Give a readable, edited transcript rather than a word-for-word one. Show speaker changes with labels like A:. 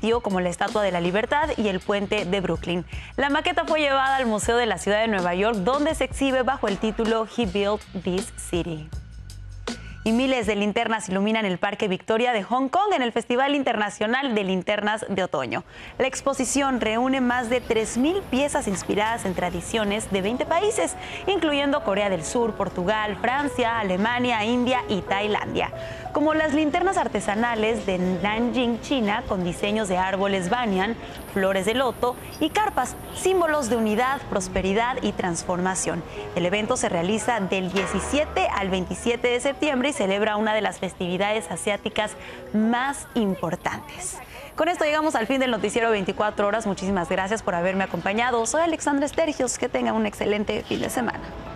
A: sitio, como la Estatua de la Libertad y el Puente de Brooklyn. La maqueta fue llevada al Museo de la Ciudad de Nueva York, donde se exhibe bajo el título He Built This City. Y miles de linternas iluminan el Parque Victoria de Hong Kong en el Festival Internacional de Linternas de Otoño. La exposición reúne más de 3,000 piezas inspiradas en tradiciones de 20 países, incluyendo Corea del Sur, Portugal, Francia, Alemania, India y Tailandia. Como las linternas artesanales de Nanjing, China, con diseños de árboles banyan, flores de loto y carpas, símbolos de unidad, prosperidad y transformación. El evento se realiza del 17 al 27 de septiembre y celebra una de las festividades asiáticas más importantes. Con esto llegamos al fin del noticiero 24 horas. Muchísimas gracias por haberme acompañado. Soy Alexandra Estergios. Que tengan un excelente fin de semana.